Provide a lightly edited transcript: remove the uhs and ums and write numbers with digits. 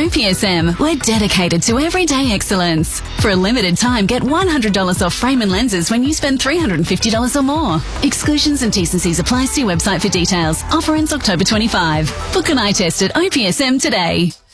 OPSM, we're dedicated to everyday excellence. For a limited time, get $100 off frame and lenses when you spend $350 or more. Exclusions and T&Cs apply. See website for details. Offer ends October 25. Book an eye test at OPSM today.